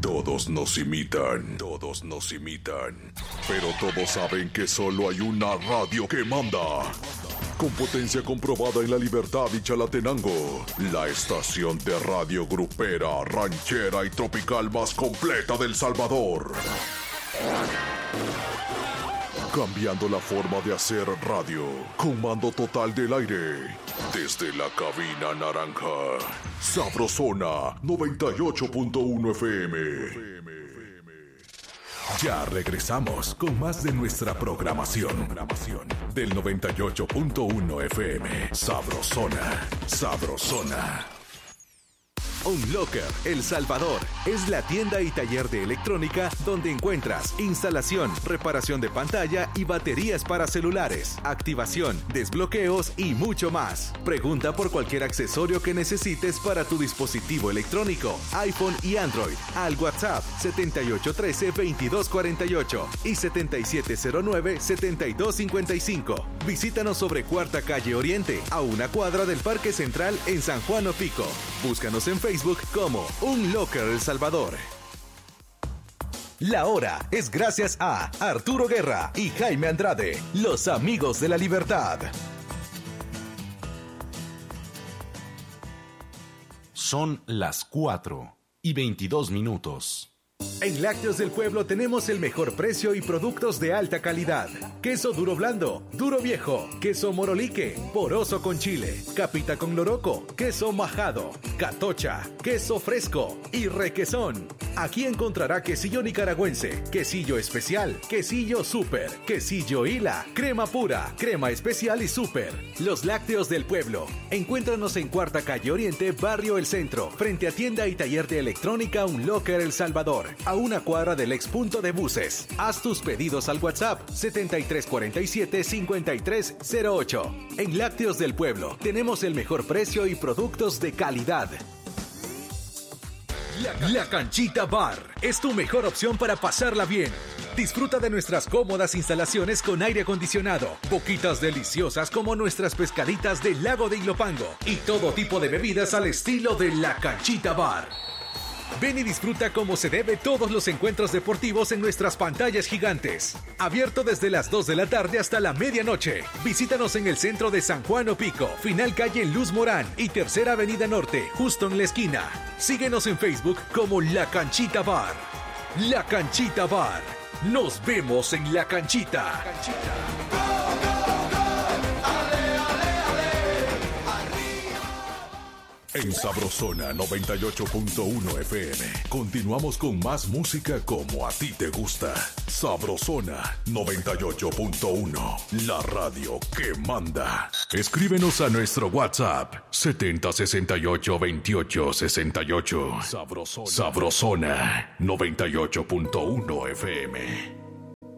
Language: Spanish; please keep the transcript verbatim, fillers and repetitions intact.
Todos nos imitan, todos nos imitan. Pero todos saben que solo hay una radio que manda. Con potencia comprobada en La Libertad y Chalatenango. La estación de radio grupera, ranchera y tropical más completa del Salvador. Cambiando la forma de hacer radio. Con mando total del aire. Desde la cabina naranja. Sabrosona noventa y ocho punto uno F M. Ya regresamos con más de nuestra programación. Del noventa y ocho punto uno F M. Sabrosona. Sabrosona. Unlocker El Salvador es la tienda y taller de electrónica donde encuentras instalación, reparación de pantalla y baterías para celulares, activación, desbloqueos y mucho más. Pregunta por cualquier accesorio que necesites para tu dispositivo electrónico, iPhone y Android, al WhatsApp setenta y ocho trece veintidós cuarenta y ocho y setenta y siete cero nueve setenta y dos cincuenta y cinco. Visítanos sobre Cuarta Calle Oriente, a una cuadra del Parque Central en San Juan Opico. Búscanos en Facebook Facebook como Unlocker El Salvador. La hora es gracias a Arturo Guerra y Jaime Andrade, los amigos de la libertad. Son las cuatro y veintidós minutos. En Lácteos del Pueblo tenemos el mejor precio y productos de alta calidad. Queso duro blando, duro viejo, queso morolique, poroso con chile, capita con loroco, queso majado, catocha, queso fresco y requesón. Aquí encontrará quesillo nicaragüense, quesillo especial, quesillo súper, quesillo hila, crema pura, crema especial y súper. Los Lácteos del Pueblo. Encuéntranos en Cuarta Calle Oriente, Barrio El Centro, frente a tienda y taller de electrónica Unlocker El Salvador, a una cuadra del ex punto de buses. Haz tus pedidos al WhatsApp setenta y tres cuarenta y siete cincuenta y tres cero ocho. En Lácteos del Pueblo tenemos el mejor precio y productos de calidad. La Canchita Bar es tu mejor opción para pasarla bien. Disfruta de nuestras cómodas instalaciones con aire acondicionado, boquitas deliciosas como nuestras pescaditas del lago de Ilopango y todo tipo de bebidas al estilo de La Canchita Bar. Ven y disfruta como se debe todos los encuentros deportivos en nuestras pantallas gigantes. Abierto desde las dos de la tarde hasta la medianoche. Visítanos en el centro de San Juan Opico, final calle Luz Morán y Tercera Avenida Norte, justo en la esquina. Síguenos en Facebook como La Canchita Bar. La Canchita Bar. Nos vemos en La Canchita. En Sabrosona noventa y ocho punto uno F M. Continuamos con más música como a ti te gusta. Sabrosona noventa y ocho punto uno. La radio que manda. Escríbenos a nuestro WhatsApp setenta sesenta y ocho veintiocho sesenta y ocho. Sabrosona. Sabrosona noventa y ocho punto uno F M.